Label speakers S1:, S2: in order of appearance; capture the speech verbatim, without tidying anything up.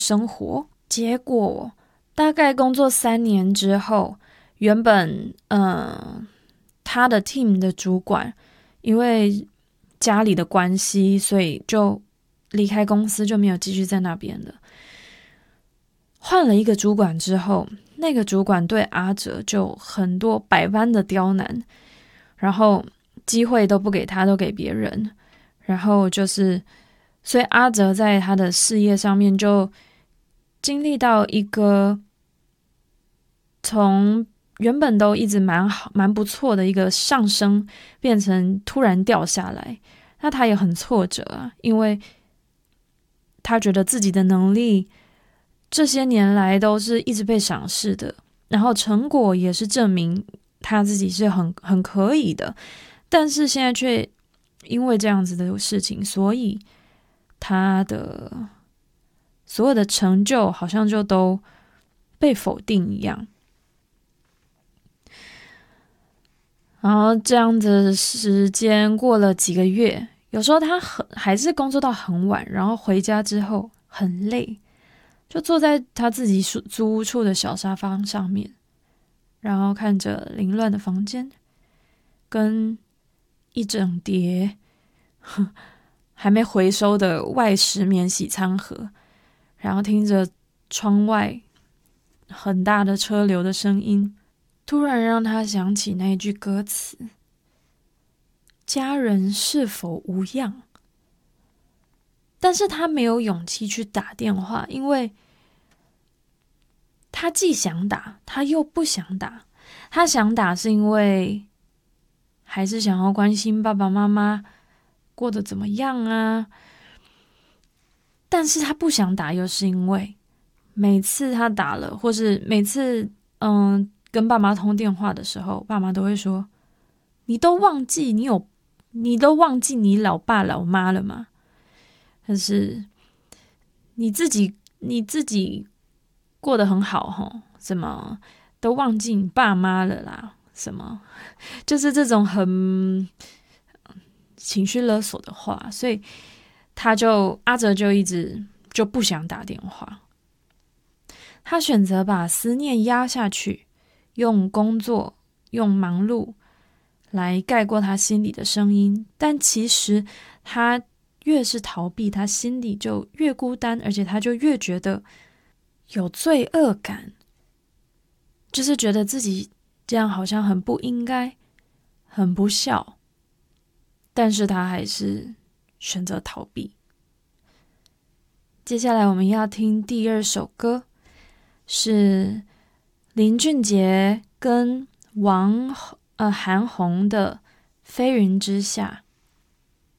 S1: 生活。结果大概工作三年之后，原本嗯他的 team 的主管因为家里的关系，所以就离开公司，就没有继续在那边了。换了一个主管之后，那个主管对阿哲就很多百般的刁难，然后机会都不给他，都给别人。然后就是，所以阿哲在他的事业上面就经历到一个从原本都一直蛮好、蛮不错的一个上升，变成突然掉下来。那他也很挫折啊，因为他觉得自己的能力这些年来都是一直被赏识的，然后成果也是证明他自己是很很可以的，但是现在却因为这样子的事情，所以他的所有的成就好像就都被否定一样。然后这样子时间过了几个月，有时候他很还是工作到很晚，然后回家之后很累，就坐在他自己租屋处的小沙发上面，然后看着凌乱的房间跟一整叠还没回收的外食免洗餐盒，然后听着窗外很大的车流的声音，突然让他想起那一句歌词：家人是否无恙？但是他没有勇气去打电话，因为他既想打，他又不想打。他想打是因为还是想要关心爸爸妈妈过得怎么样啊，但是他不想打又是因为每次他打了，或是每次嗯跟爸妈通电话的时候，爸妈都会说：你都忘记你有你都忘记你老爸老妈了吗？但是你自己你自己过得很好齁，什么都忘记你爸妈了啦，什么就是这种很情绪勒索的话，所以他就阿哲就一直就不想打电话。他选择把思念压下去，用工作用忙碌来盖过他心里的声音，但其实他越是逃避，他心里就越孤单，而且他就越觉得有罪恶感，就是觉得自己这样好像很不应该，很不孝，但是他还是选择逃避。接下来我们要听第二首歌，是林俊杰跟王呃韩红的《飞云之下》。